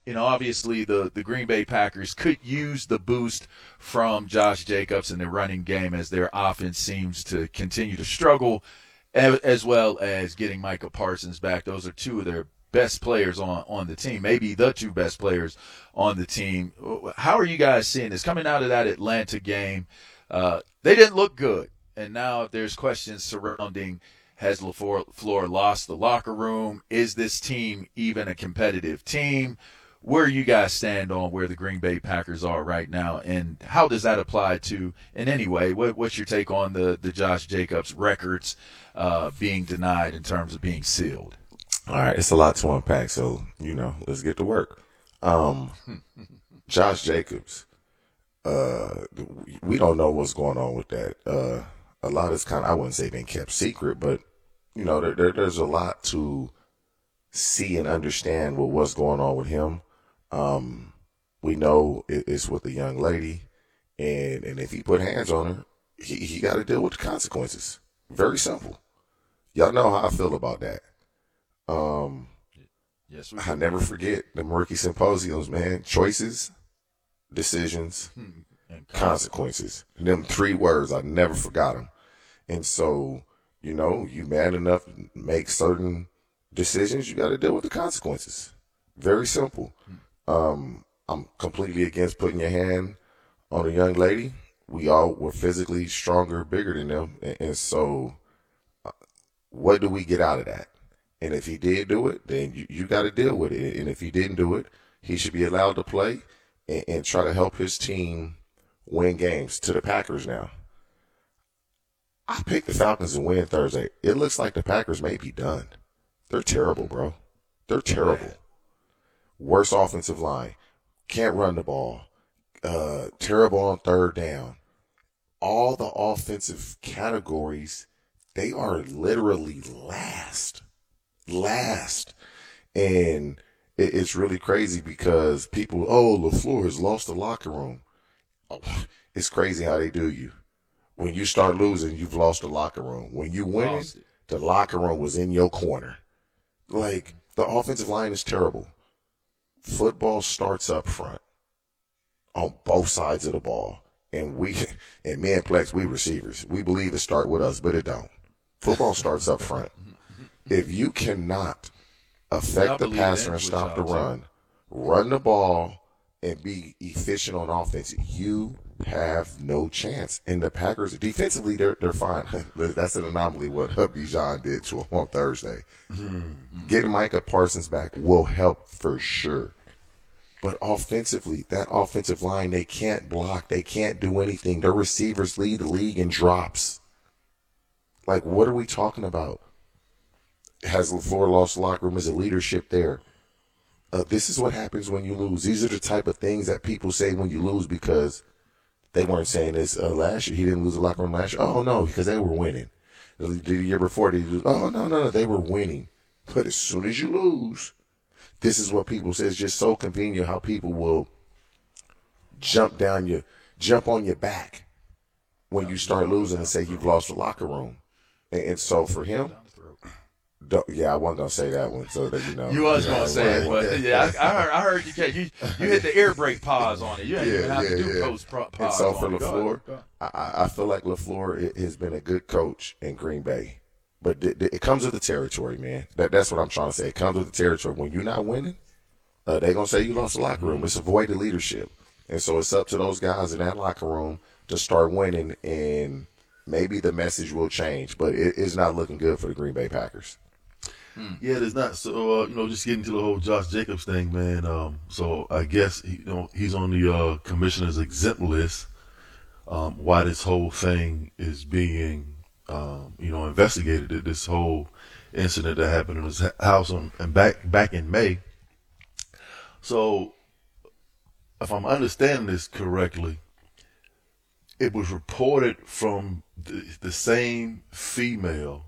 obviously the Green Bay Packers could use the boost from Josh Jacobs in the running game as their offense seems to continue to struggle, as well as getting Micah Parsons back. Those are two of their best players on the team, maybe the two best players on the team. How are you guys seeing this? Coming out of that Atlanta game, they didn't look good. And now if there's questions surrounding, has LaFleur lost the locker room? Is this team even a competitive team? Where you guys stand on where the Green Bay Packers are right now, and how does that apply to, in any way, what's your take on the Josh Jacobs records being denied in terms of being sealed? All right, it's a lot to unpack, so, let's get to work. Josh Jacobs, we don't know what's going on with that. A lot is I wouldn't say been kept secret, but, there's a lot to see and understand with what's going on with him. We know it's with a young lady, and if he put hands on her, he got to deal with the consequences. Very simple. Y'all know how I feel about that. Yes, I never forget the rookie symposiums, man. Choices, decisions, and consequences. Them 3 words, I never forgot them. And so, you man enough to make certain decisions, you got to deal with the consequences. Very simple. I'm completely against putting your hand on a young lady. We all were physically stronger, bigger than them. And so what do we get out of that? And if he did do it, then you got to deal with it. And if he didn't do it, he should be allowed to play and try to help his team win games. To the Packers now. I picked the Falcons to win Thursday. It looks like the Packers may be done. They're terrible, bro. They're terrible. Worst offensive line. Can't run the ball. Terrible on third down. All the offensive categories, they are literally last. And it's really crazy because people, LaFleur has lost the locker room. Oh, it's crazy how they do you. When you start losing, you've lost the locker room. When you win, the locker room was in your corner. Like, the offensive line is terrible. Football starts up front on both sides of the ball. And me and Plex, we receivers. We believe it start with us, but it don't. Football starts up front. If you cannot affect the passer and stop the run the ball, and be efficient on offense, you have no chance. And the Packers, defensively, they're fine. That's an anomaly what Bijan did to him on Thursday. Getting Micah Parsons back will help for sure. But offensively, that offensive line, they can't block. They can't do anything. Their receivers lead the league in drops. Like, what are we talking about? Has LaFleur lost the locker room? Is the leadership there? This is what happens when you lose. These are the type of things that people say when you lose because they weren't saying this last year. He didn't lose the locker room last year. Oh, no, because they were winning. The year before, no, they were winning. But as soon as you lose, this is what people say. It's just so convenient how people will jump on your back when you start losing and say you've lost the locker room. And so for him, I wasn't gonna say that one, so that you know. You was gonna say it, but I heard you hit the air brake pause on it. You didn't even have to do post pause. And so for on it. LaFleur, I feel like LaFleur has been a good coach in Green Bay, but it comes with the territory, man. That's what I'm trying to say. It comes with the territory. When you're not winning, they're gonna say you lost the locker room. It's avoided leadership, and so it's up to those guys in that locker room to start winning, and maybe the message will change. But it's not looking good for the Green Bay Packers. Yeah, there's not. So, just getting to the whole Josh Jacobs thing, man. So I guess, he's on the commissioner's exempt list. Why this whole thing is being, investigated. This whole incident that happened in his house and back in May. So, if I'm understanding this correctly, it was reported from the same female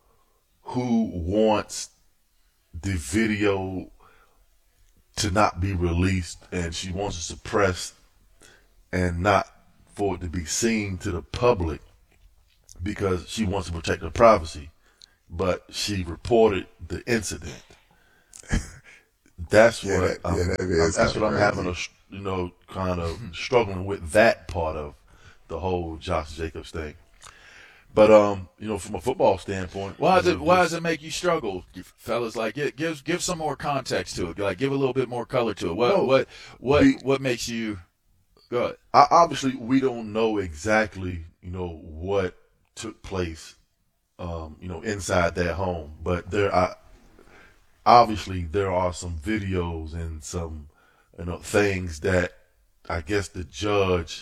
who wants the video to not be released, and she wants to suppress and not for it to be seen to the public because she wants to protect her privacy. But she reported the incident. That's Yeah, what that I'm is having crazy. kind of struggling with that part of the whole Josh Jacobs thing. But from a football standpoint, Why does it make you struggle, fellas? Like, give some more context to it. Like, give a little bit more color to it. What makes you good? Obviously, we don't know exactly what took place inside that home, but obviously there are some videos and some things that I guess the judge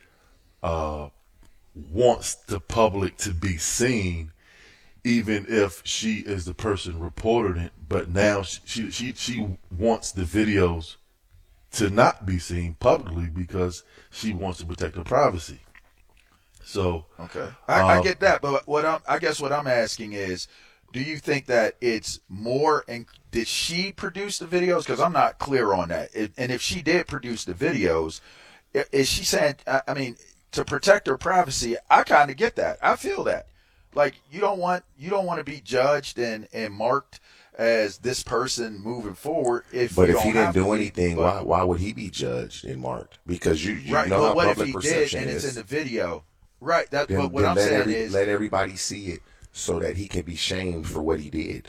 wants the public to be seen, even if she is the person reporting it. But now she wants the videos to not be seen publicly because she wants to protect her privacy. So Okay, I get that, but I guess what I'm asking is, do you think that it's more? And did she produce the videos? Because I'm not clear on that. And if she did produce the videos, is she saying? I mean, to protect her privacy, I kind of get that. I feel that. Like, you don't want to be judged and marked as this person moving forward. But You if he don't didn't have do to be. anything, But, why would he be judged and marked? Because you right? know But how what if public he did perception and it's in is. the video? Right. That. Then, But what then I'm saying is, let everybody see it so that he can be shamed for what he did.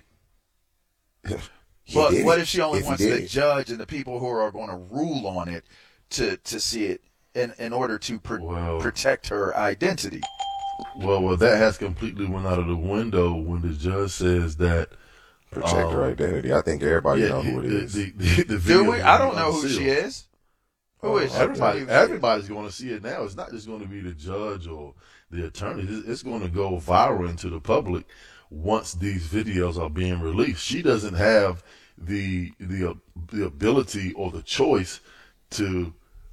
but what if she only wants he the did judge and the people who are going to rule on it to see it in order to Well- protect her identity? well, that has completely went out of the window when the judge says that. protect her identity. I think everybody know who it is. The Do video we? is I don't know who unsealed. she is. Who is she? Everybody's going to see it now. It's not just going to be the judge or the attorney. It's going to go viral into the public once these videos are being released. She doesn't have the ability or the choice to.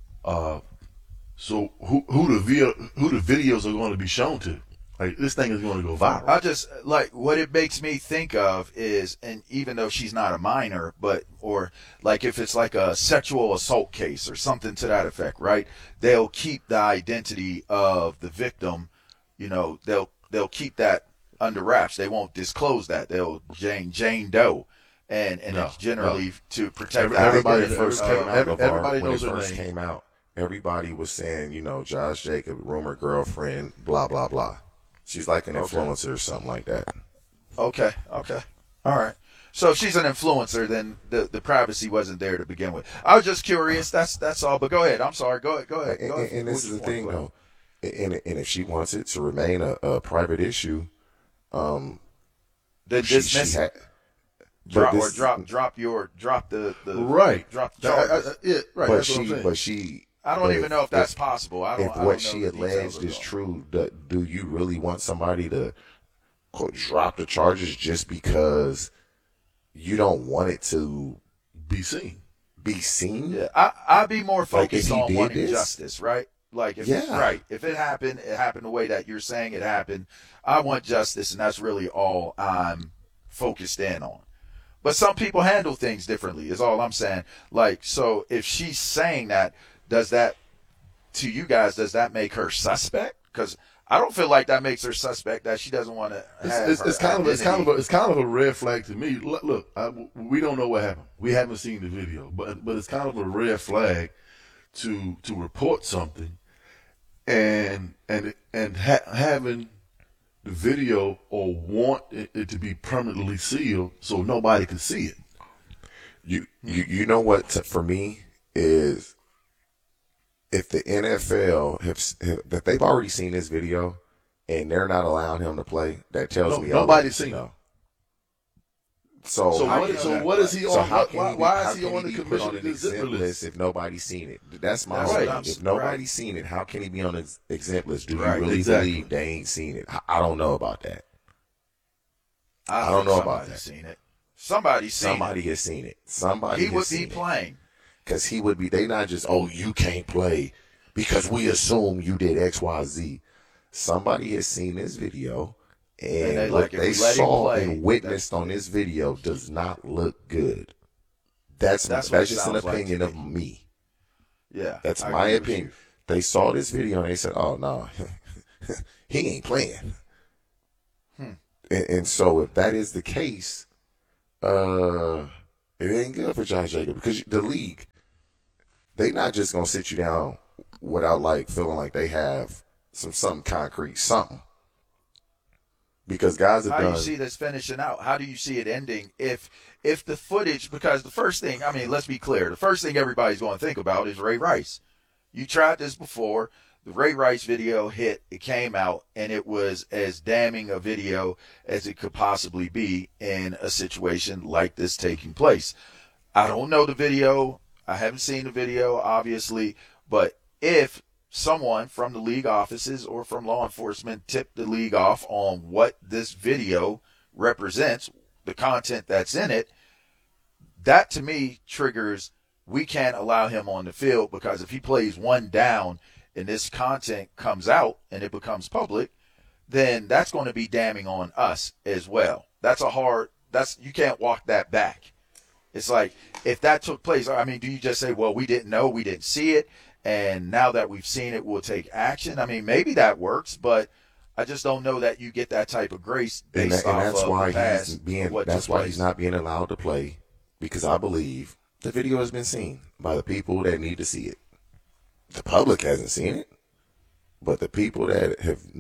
So who the videos are going to be shown to? Like, this thing is going to go viral. I just like what it makes me think of is, and even though she's not a minor, or like if it's like a sexual assault case or something to that effect, right? They'll keep the identity of the victim, they'll keep that under wraps. They won't disclose that. They'll Jane Doe, and No, it's generally to protect the Everybody- identity. When it first came out, everybody when it knows her first name. came out, everybody was saying, Josh Jacob, rumored girlfriend, blah blah blah. She's like an influencer or something like that. Okay. All right. So if she's an influencer, then the privacy wasn't there to begin with. I was just curious. That's all. But go ahead. I'm sorry. Go ahead. And this is the thing, though. And if she wants it to remain a private issue, Then she dismiss had. drop but this- drop the Right. drop the charges. Yeah, right. But That's what I'm saying. she. I don't but even know if that's possible. I don't. If I don't what know she the details alleged of is it. true, do you really want somebody to quote, drop the charges just because you don't want it to be seen. be seen? Yeah, I'd be more Like, if focused he on did wanting this? justice, right? Like if Yeah. if it happened the way that you're saying it happened. I want justice, and that's really all I'm focused in on. But some people handle things differently, is all I'm saying. Like, so if she's saying that, does that, to you guys, does that make her suspect? Because I don't feel like that makes her suspect that she doesn't want to have It's kind of a red flag to me. Look, we don't know what happened. We haven't seen the video, but it's kind of a red flag to report something and having the video or want it to be permanently sealed so nobody can see it. You know what for me is if the NFL that they've already seen this video and they're not allowing him to play, that tells me all I nobody's need to seen know. it. So What is he so on? how can Why how is he can on the be put commission on of an the zipper exempt list? list if nobody's seen it? That's my That's whole right. thing. If nobody's seen it, how can he be on an exempt list? Do you Right, really exactly. believe they ain't seen it? I don't know about that. I don't think know about somebody's that. seen it. Somebody's seen Somebody has seen it. Somebody it. He has would be seen it. playing. Because he would be, they not just, oh, you can't play because we assume you did X, Y, Z. Somebody has seen this video, and they what like, if they we let him saw play, and witnessed on this video does not look good. That's what it just an sounds like opinion to of me. Yeah. That's I my agree with opinion. you. They saw this video and they said, oh, no, he ain't playing. And so if that is the case, if It ain't good for Josh Jacobs because the league, they not just gonna sit you down without like feeling like they have something concrete, something. Because guys have How done. do you see this finishing out? How do you see it ending if the footage? Because the first thing, I mean, let's be clear. The first thing everybody's going to think about is Ray Rice. You tried this before. The Ray Rice video hit. It came out, and it was as damning a video as it could possibly be in a situation like this taking place. I don't know the video. I haven't seen the video, obviously. But if someone from the league offices or from law enforcement tipped the league off on what this video represents, the content that's in it, that to me triggers we can't allow him on the field, because if he plays one down and this content comes out and it becomes public, then that's going to be damning on us as well. You can't walk that back. It's like, if that took place, I mean, do you just say, well, we didn't know, we didn't see it, and now that we've seen it, we'll take action? I mean, maybe that works, but I just don't know that you get that type of grace based off that's of why the past. That's why he's not being allowed to play, because I believe the video has been seen by the people that need to see it. The public hasn't seen it, but the people that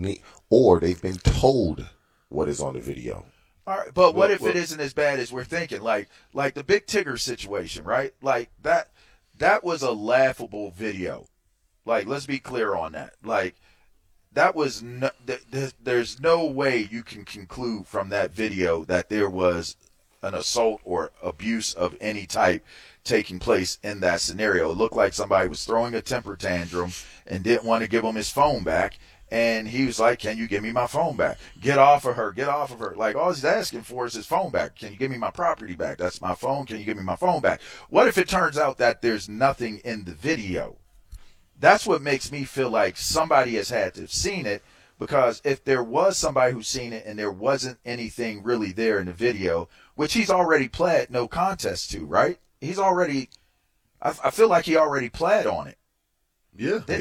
or they've been told what is on the video. All right, but what if it isn't as bad as we're thinking? Like the Big Tigger situation, right? Like that was a laughable video. Like, let's be clear on that. Like, that was there's no way you can conclude from that video that there was an assault or abuse of any type taking place in that scenario. It looked like somebody was throwing a temper tantrum and didn't want to give him his phone back. And he was like, can you give me my phone back? Get off of her. Get off of her. Like, all he's asking for is his phone back. Can you give me my property back? That's my phone. Can you give me my phone back? What if it turns out that there's nothing in the video? That's what makes me feel like somebody has had to have seen it, because if there was somebody who's seen it and there wasn't anything really there in the video, which he's already pled no contest to, right? He's already, I feel like he already pled on it. Yeah, I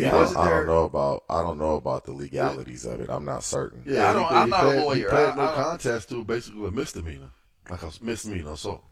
don't know about the legalities of it. I'm not certain. Yeah, I'm not a lawyer. He pled no contest to basically a misdemeanor, like a misdemeanor assault.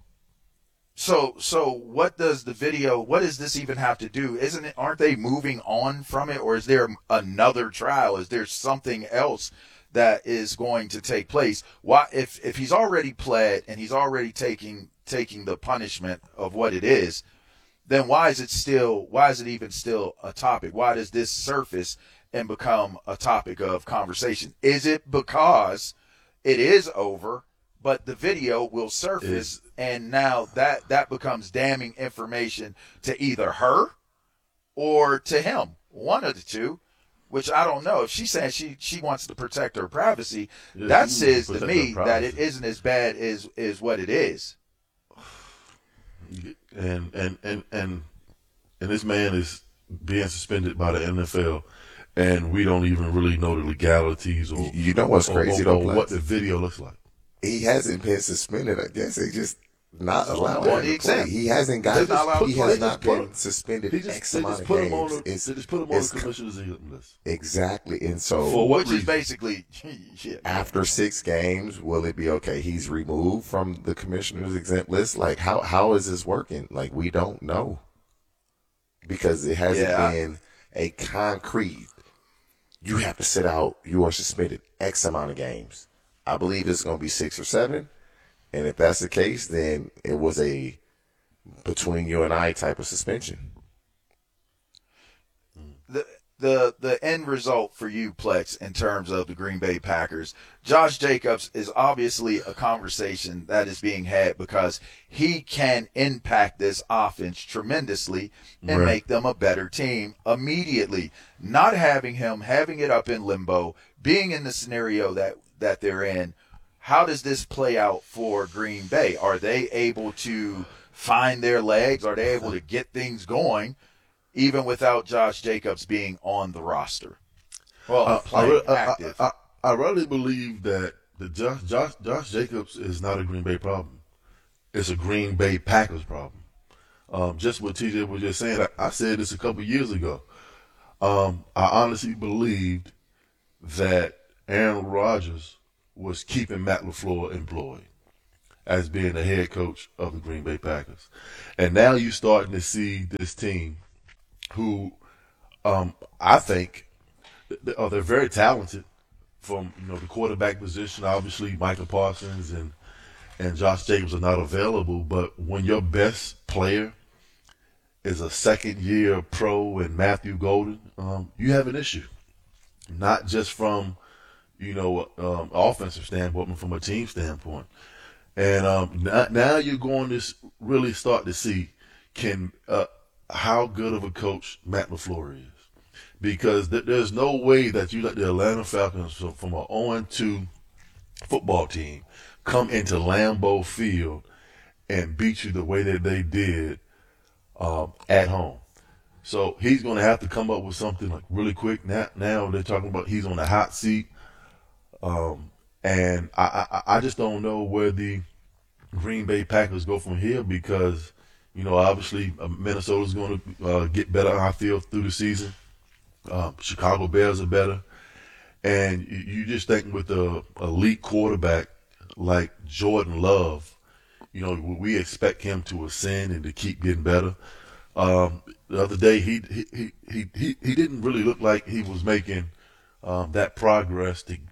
So what does the video? What does this even have to do? Aren't they moving on from it, or is there another trial? Is there something else that is going to take place? Why, if he's already pled and he's already taking the punishment of what it is, then why is it even still a topic? Why does this surface and become a topic of conversation? Is it because it is over, but the video will surface, and now that becomes damning information to either her or to him, one of the two, which I don't know. If she's saying she wants to protect her privacy, that says to me that it isn't as bad as what it is. And this man is being suspended by the NFL, and we don't even really know the legalities or you know what's crazy though, what the video looks like. He hasn't been suspended. I guess they just not allowing him to play. He hasn't got. He has not been suspended X amount of games. They just put him on the commissioner's exempt list. Exactly, and so for what which reason? Is basically after 6 games, will it be okay? He's removed from the commissioner's exempt list. Like how is this working? Like, we don't know, because it hasn't been a concrete. You have to sit out. You are suspended X amount of games. I believe it's going to be 6 or 7. And if that's the case, then it was a between you and I type of suspension. The end result for you, Plex, in terms of the Green Bay Packers, Josh Jacobs is obviously a conversation that is being had because he can impact this offense tremendously and make them a better team immediately. Not having him, having it up in limbo, being in the scenario that they're in, how does this play out for Green Bay? Are they able to find their legs? Are they able to get things going even without Josh Jacobs being on the roster? Well, active. I really believe that the Josh Jacobs is not a Green Bay problem. It's a Green Bay Packers problem. Just what TJ was just saying, I said this a couple years ago. I honestly believed that Aaron Rodgers was keeping Matt LaFleur employed. as being the head coach of the Green Bay Packers. And now you're starting to see this team who I think they're very talented from the quarterback position. Obviously, Michael Parsons and Josh Jacobs are not available, but when your best player is a second-year pro and Matthew Golden, you have an issue. Not just from offensive standpoint, but from a team standpoint. And now you're going to really start to see how good of a coach Matt LaFleur is. Because there's no way that you let the Atlanta Falcons from an 0-2 football team come into Lambeau Field and beat you the way that they did at home. So he's going to have to come up with something like really quick. Now they're talking about he's on the hot seat. And I just don't know where the Green Bay Packers go from here because, obviously Minnesota's going to get better, I feel, through the season. Chicago Bears are better. And you just think with the elite quarterback like Jordan Love, we expect him to ascend and to keep getting better. The other day, he didn't really look like he was making that progress to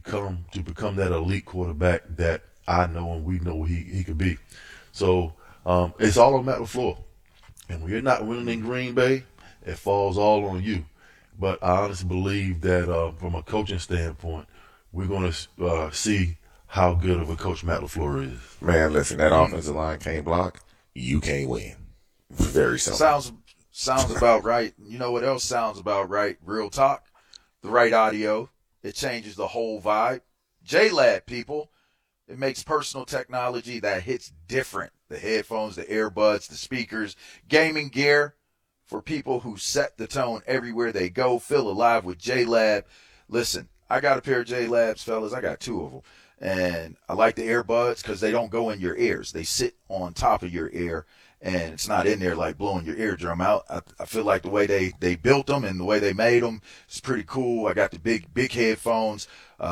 become that elite quarterback that I know and we know he could be. So it's all on Matt LaFleur. And when you're not winning in Green Bay, it falls all on you. But I honestly believe that from a coaching standpoint, we're going to see how good of a coach Matt LaFleur is. Man, listen, that offensive line can't block, you can't win. Very simple. Sounds about right. You know what else sounds about right? Real talk. The right audio. It changes the whole vibe. JLab, people. It makes personal technology that hits different. The headphones, the earbuds, the speakers, gaming gear for people who set the tone everywhere they go. Feel alive with JLab. Listen, I got a pair of JLabs, fellas. I got 2 of them. And I like the earbuds because they don't go in your ears. They sit on top of your ear. And it's not in there like blowing your eardrum out. I feel like the way they built them and the way they made them is pretty cool. I got the big headphones.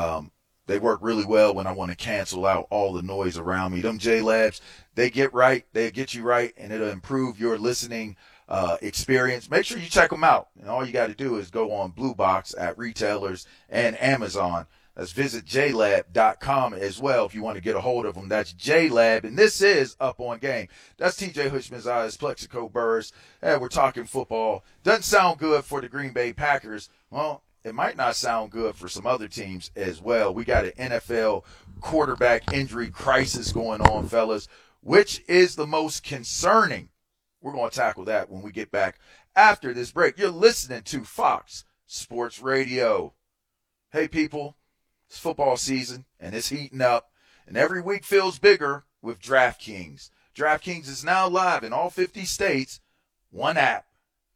They work really well when I want to cancel out all the noise around me. Them JLabs, they get you right, and it'll improve your listening experience. Make sure you check them out. And all you got to do is go on Blue Box at retailers and Amazon. Let's visit JLab.com as well if you want to get a hold of them. That's JLab, and this is Up on Game. That's TJ Hushman's eyes, Plexico Burrs. Hey, we're talking football. Doesn't sound good for the Green Bay Packers. Well, it might not sound good for some other teams as well. We got an NFL quarterback injury crisis going on, fellas. Which is the most concerning? We're going to tackle that when we get back after this break. You're listening to Fox Sports Radio. Hey, people. It's football season, and it's heating up, and every week feels bigger with DraftKings. DraftKings is now live in all 50 states. One app,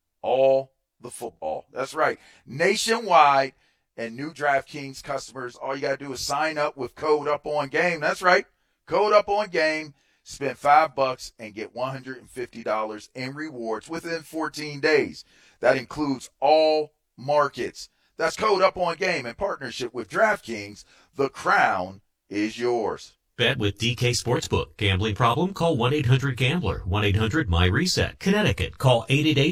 all the football. That's right, nationwide, and new DraftKings customers, all you got to do is sign up with code UPONGAME. That's right, code UPONGAME. Spend $5 and get $150 in rewards within 14 days. That includes all markets. That's code UPONGAME in partnership with DraftKings. The crown is yours. Bet with DK Sportsbook. Gambling problem? Call 1-800-GAMBLER. 1-800-MY-RESET. Connecticut. Call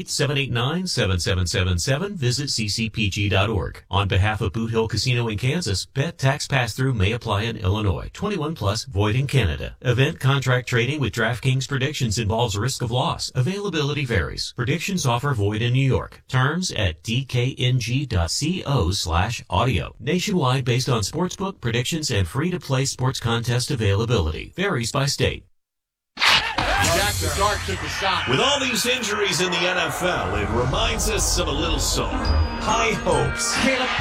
888-789-7777. Visit ccpg.org. On behalf of Boot Hill Casino in Kansas, bet tax pass-through may apply in Illinois. 21 plus, void in Canada. Event contract trading with DraftKings Predictions involves risk of loss. Availability varies. Predictions offer void in New York. Terms at dkng.co/audio. Nationwide based on sportsbook, predictions, and free-to-play sports contest availability. Varies by state. Jack the Dart took a shot. With all these injuries in the NFL, it reminds us of a little song. High hopes.